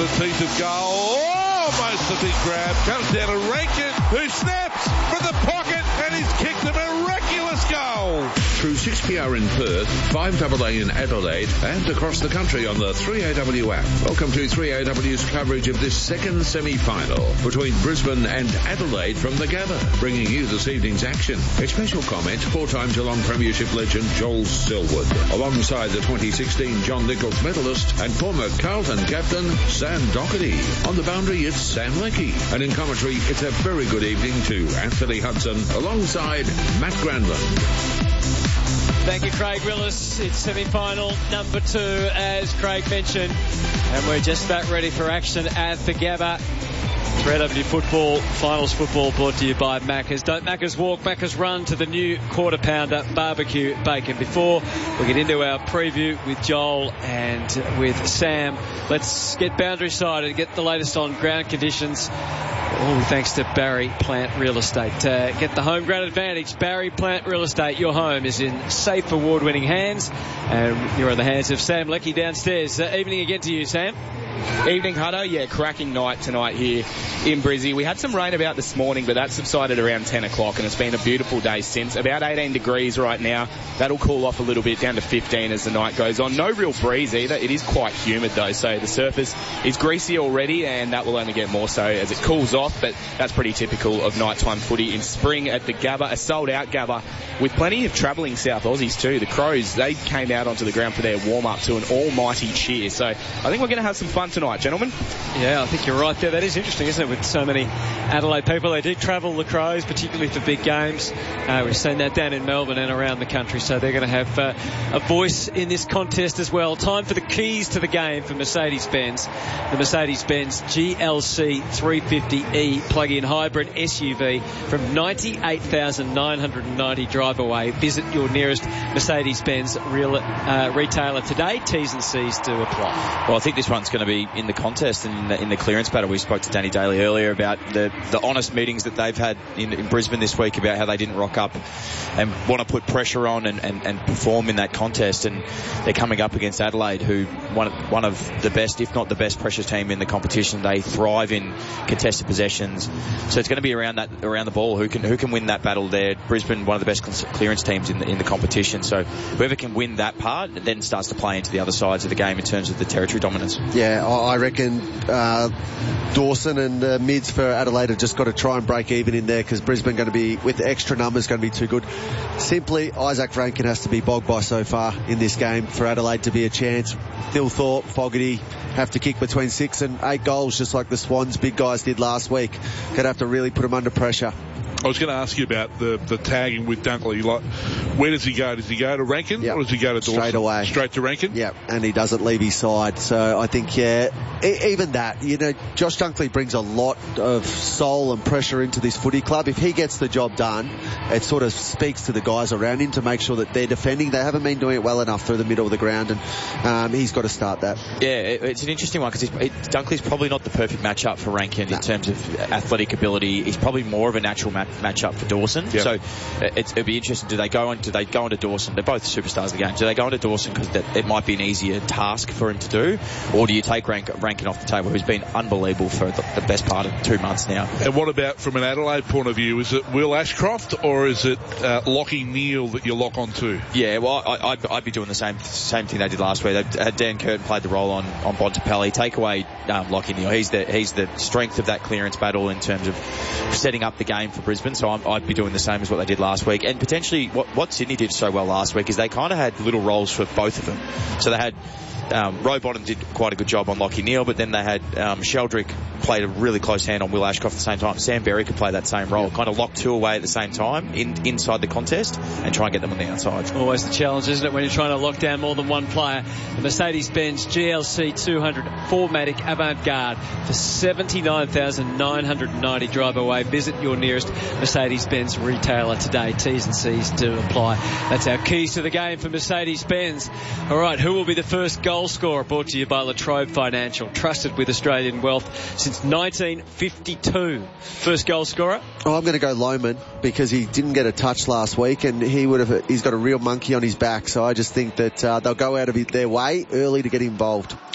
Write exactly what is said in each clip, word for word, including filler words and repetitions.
the teeth of goal. Almost a big grab. Comes down to Rankin, who snaps for the pocket, and he's kicked a miraculous goal. Through six P R in Perth, five A A in Adelaide, and across the country on the three A W app. Welcome to three A W's coverage of this second semi-final between Brisbane and Adelaide from the Gabba, bringing you this evening's action. A special comment, four-time Geelong Premiership legend Joel Selwood, alongside the twenty sixteen John Nichols medalist and former Carlton captain Sam Doherty. On the boundary, it's Sam Leckie. And in commentary, it's a very good evening to Anthony Hudson alongside Matt Granlund. Thank you, Craig Willis. It's semi-final number two, as Craig mentioned. And we're just about ready for action at the Gabba. three A W football, finals football, brought to you by Macca's. Don't Macca's walk, Macca's run to the new quarter pounder barbecue bacon. Before we get into our preview with Joel and with Sam, let's get boundary side and get the latest on ground conditions. All thanks to Barry Plant Real Estate. Uh, get the home ground advantage. Barry Plant Real Estate. Your home is in safe, award-winning hands. And you're in the hands of Sam Leckie downstairs. Uh, evening again to you, Sam. Evening, Hutto. Yeah, cracking night tonight here in Brizzy. We had some rain about this morning, but that subsided around ten o'clock, and it's been a beautiful day since. About eighteen degrees right now. That'll cool off a little bit, down to fifteen as the night goes on. No real breeze either. It is quite humid, though, so the surface is greasy already, and that will only get more so as it cools off, but that's pretty typical of nighttime footy in spring at the Gabba, a sold-out Gabba, with plenty of travelling South Aussies too. The Crows, they came out onto the ground for their warm-up to an almighty cheer, so I think we're going to have some fun tonight, gentlemen. Yeah, I think you're right there. That is interesting, isn't it, with so many Adelaide people. They do travel, the Crows, particularly for big games. Uh, we've seen that down in Melbourne and around the country, so they're going to have uh, a voice in this contest as well. Time for the keys to the game for Mercedes-Benz. The Mercedes-Benz G L C three fifty E plug-in hybrid S U V from ninety-eight thousand nine hundred ninety drive away. Visit your nearest Mercedes-Benz real, uh, retailer today. T's and C's do apply. Well, I think this one's going to be in the contest and in the, in the clearance battle. We spoke to Danny Daly earlier about the, the honest meetings that they've had in, in Brisbane this week about how they didn't rock up and want to put pressure on and, and, and perform in that contest. And they're coming up against Adelaide, who one, one of the best, if not the best pressure team in the competition. They thrive in contested possessions. So it's going to be around that, around the ball. Who can, who can win that battle there? Brisbane, one of the best clearance teams in the, in the competition. So whoever can win that part then starts to play into the other sides of the game in terms of the territory dominance. Yeah, I reckon uh, Dawson and uh, mids for Adelaide have just got to try and break even in there, because Brisbane going to be, with extra numbers, going to be too good. Simply, Isaac Rankin has to be bogged by so far in this game for Adelaide to be a chance. Phil Thorpe, Fogarty have to kick between six and eight goals, just like the Swans big guys did last week. Going to have to really put them under pressure. I was going to ask you about the, the tagging with Dunkley. Like, where does he go? Does he go to Rankin, yep. or does he go to Dawson? Straight away. Straight to Rankin? Yeah, and he doesn't leave his side. So I think, yeah, e- even that, you know, Josh Dunkley brings a lot of soul and pressure into this footy club. If he gets the job done, it sort of speaks to the guys around him to make sure that they're defending. They haven't been doing it well enough through the middle of the ground, and um, he's got to start that. Yeah, it, it's an interesting one, because it, Dunkley's probably not the perfect matchup for Rankin no. in terms of athletic ability. He's probably more of a natural mat- matchup for Dawson. Yep. So it, it'd be interesting. Do they go on? Do they go into Dawson? They're both superstars of the game. Do they go into Dawson because it might be an easier task for him to do, or do you take Rank, Rankin off the table, who's been unbelievable for the, the best part of two months now? And what about from an Adelaide point of view? Is it Will Ashcroft, or is it uh, Lockie Neal that you lock onto? Yeah, well, I, I'd, I'd be doing the same same thing they did last week. They had Dan Curtin played the role on on Bontempelli. Take away um, Lockie Neal. He's the he's the strength of that clearance battle in terms of setting up the game for Brisbane. So I'm, I'd be doing the same as what they did last week. And potentially what, what Sydney did so well last week is they kind of had little roles for both of them. So they had Um, Rowbottom did quite a good job on Lockie Neal, but then they had um, Sheldrick played a really close hand on Will Ashcroft at the same time. Sam Berry could play that same role, kind of lock two away at the same time in, inside the contest and try and get them on the outside. Always the challenge, isn't it, when you're trying to lock down more than one player? The Mercedes-Benz G L C two hundred four matic Avant-Garde for seventy-nine thousand nine hundred ninety drive away. Visit your nearest Mercedes-Benz retailer today. T's and C's do apply. That's our keys to the game for Mercedes-Benz. All right, who will be the first goal Goal scorer? Brought to you by Latrobe Financial, trusted with Australian wealth since nineteen fifty-two. First goal scorer? Oh, I'm going to go Lohman, because he didn't get a touch last week, and he would have. He's got a real monkey on his back. So I just think that uh, they'll go out of their way early to get involved.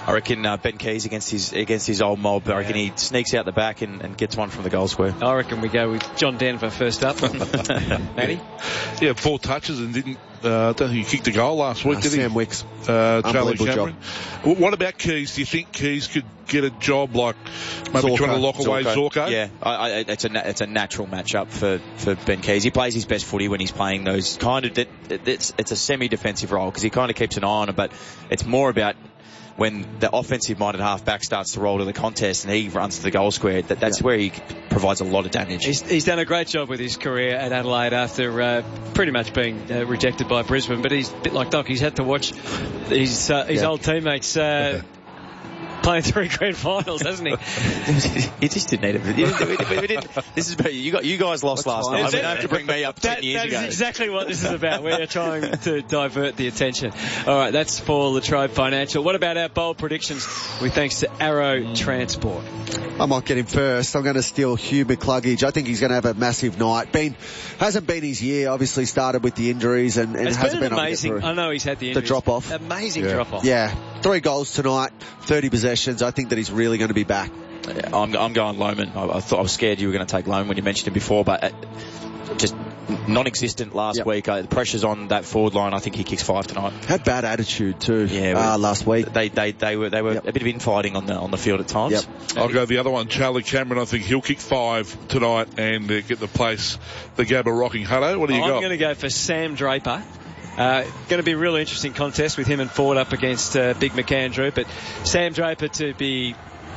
I reckon uh, Ben Keys against his against his old mob. I reckon he sneaks out the back and, and gets one from the goal square. I reckon we go with John Denver first up. Matty? Yeah, four touches and didn't. Uh, I don't think he kicked a goal last week, Uh, did he? Sam Wicks. Uh, Charlie Unbelievable Cameron. W- What about Keys? Do you think Keys could get a job like maybe Zorko. trying to lock away Zorko? Yeah, I, I, it's a na- it's a natural matchup for, for Ben Keys. He plays his best footy when he's playing those kind of that. It's it's a semi-defensive role because he kind of keeps an eye on it, but it's more about when the offensive-minded half-back starts to roll to the contest and he runs to the goal square. That that's yeah. where he provides a lot of damage. He's, he's done a great job with his career at Adelaide after uh, pretty much being uh, rejected by Brisbane, but he's a bit like Doc. He's had to watch his uh, his yeah. old teammates uh, playing three grand finals, hasn't he? He just didn't need it. We didn't, we didn't, this is you got you guys lost That's last night. You don't have to bring me up ten that, years that ago. That is exactly what this is about. We're trying to divert the attention. All right, that's for Latrobe Financial. What about our bold predictions? With thanks to Arrow Transport. I might get him first. I'm going to steal Hugh McCluggage. I think he's going to have a massive night. Been hasn't been his year. Obviously started with the injuries and, and it's hasn't been, been amazing. able to get I know he's had the injuries. The drop off. Amazing yeah. drop off. Yeah, three goals tonight, thirty possessions. I think that he's really going to be back. Yeah, I'm, I'm going Lohman. I, I thought I was scared you were going to take Lohman when you mentioned him before, but uh, just non-existent last yep. week. Uh, the pressure's on that forward line. I think he kicks five tonight. Had bad attitude too. Yeah, uh, last week they they they were they were yep. a bit of infighting on the on the field at times. Yep. I'll go the other one, Charlie Cameron. I think he'll kick five tonight and uh, get the place, the Gabba rocking. Hutto, what do you I'm got? I'm going to go for Sam Draper. Uh, going to be a really interesting contest with him and Ford up against uh, Big McAndrew, but Sam Draper to be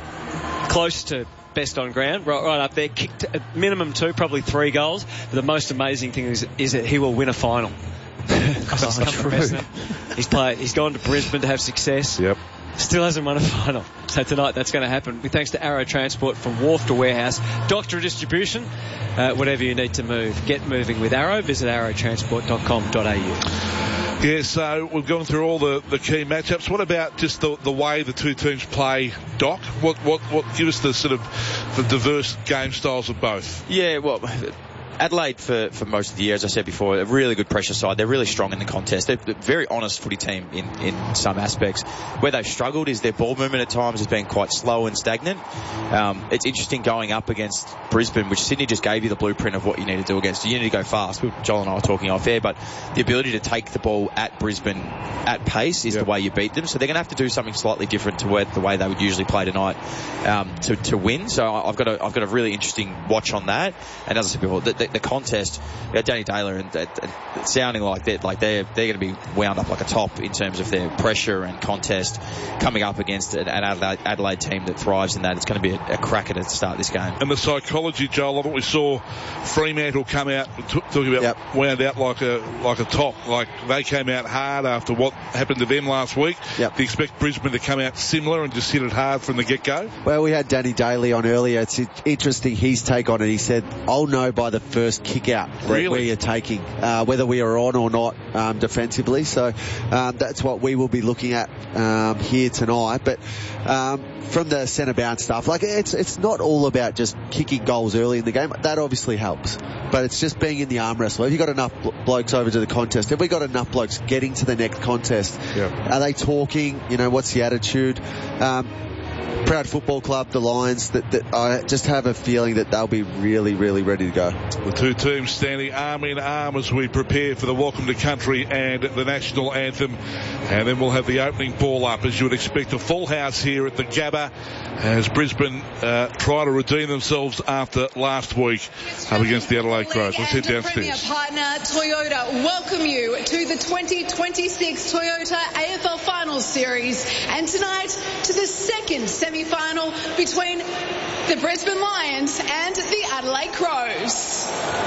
close to best on ground, right, right up there, kicked a minimum two, probably three goals. But the most amazing thing is, is that he will win a final. Because he's, come from Essendon. he's played, he's gone to Brisbane to have success. Yep. Still hasn't won a final. So tonight that's going to happen. With thanks to Arrow Transport from wharf to warehouse, Doctor Distribution, uh, whatever you need to move. Get moving with Arrow. Visit arrow transport dot com dot a u. Yeah, so we've gone through all the, the key matchups. What about just the the way the two teams play, Doc? What what what give us the sort of the diverse game styles of both? Yeah, well, Adelaide for, for most of the year, as I said before, a really good pressure side. They're really strong in the contest. They're a very honest footy team in, in some aspects. Where they've struggled is their ball movement at times has been quite slow and stagnant. Um, it's interesting going up against Brisbane, which Sydney just gave you the blueprint of what you need to do against. You need to go fast. Joel and I were talking off air, but the ability to take the ball at Brisbane at pace is yep. the way you beat them. So they're going to have to do something slightly different to where, the way they would usually play tonight um, to, to win. So I've got a, I've got a really interesting watch on that. And as I said before, the, the, the contest, yeah, Danny Taylor and uh, uh, sounding like they're like they're they're going to be wound up like a top in terms of their pressure and contest coming up against an Adelaide, Adelaide team that thrives in that. It's going to be a, a cracker to start this game. And the psychology, Joel, I thought we saw Fremantle come out t- talking about yep. wound out like a like a top, like they came out hard after what happened to them last week. Yep. Do you expect Brisbane to come out similar and just hit it hard from the get-go? Well, we had Danny Daly on earlier. It's interesting his take on it. He said, I'll know by the first kick out really? where you're taking, uh, whether we are on or not um, defensively. So um, that's what we will be looking at um, here tonight. But um, from the centre bound stuff, like it's it's not all about just kicking goals early in the game. That obviously helps. But it's just being in the arm wrestle. Have you got enough blokes over to the contest? Have we got enough blokes getting to the next contest? Yeah. Are they talking? You know, what's the attitude? Um, Proud Football Club, the Lions, that, that I just have a feeling that they'll be really, really ready to go. The two teams standing arm in arm as we prepare for the Welcome to Country and the National Anthem. And then we'll have the opening ball up, as you would expect, a full house here at the Gabba as Brisbane uh, try to redeem themselves after last week up against the Adelaide Crows. Let's head downstairs. Premier partner Toyota welcome you to the twenty twenty-six Toyota A F L Finals Series, and tonight to the second semi-final between the Brisbane Lions and the Adelaide Crows.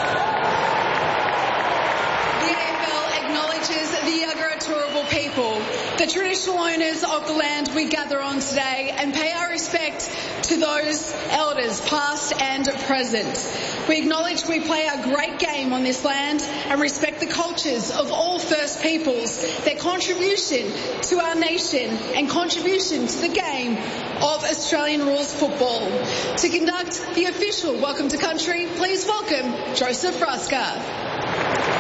The A F L acknowledges the Yagara Turrbal people, the traditional owners of the land we gather on today, and pay our respect to those elders past and present. We acknowledge we play a great game on this land and respect the cultures of all First Peoples, their contribution to our nation and contribution to the game of Australian rules football. To conduct the official Welcome to Country, please welcome Joseph Ruska.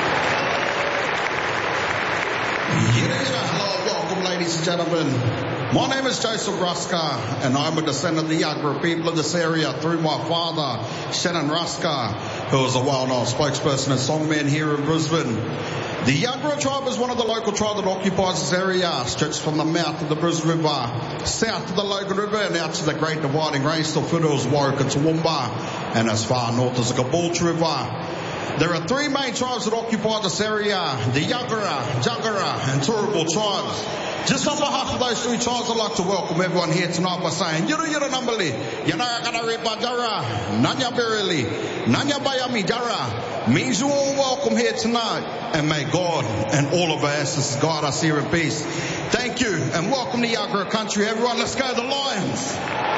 Hello, welcome ladies and gentlemen. My name is Joseph Ruska, and I'm a descendant of the Yagara people of this area through my father, Shannon Ruska, who is a well-known spokesperson and songman here in Brisbane. The Yagara tribe is one of the local tribes that occupies this area, stretched from the mouth of the Brisbane River, south to the Logan River, and out to the Great Dividing Range to foothills Warwick and Toowoomba, and as far north as the Caboolture River. There are three main tribes that occupy this area, the Yagara, Jagara and Turrbal tribes. Just on behalf of those three tribes, I'd like to welcome everyone here tonight by saying, Yuru Yuru Nambali, Yanagara Ripa Jara, Nanya Berili, Nanya Bayami Jara, means you all welcome here tonight, and may God and all of our ancestors guide us here in peace. Thank you, and welcome to Yagara country, everyone. Let's go, the Lions!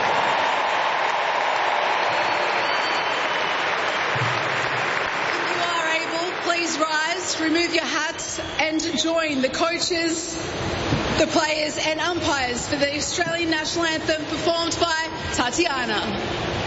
Please rise, remove your hats and join the coaches, the players and umpires for the Australian National Anthem performed by Tatiana.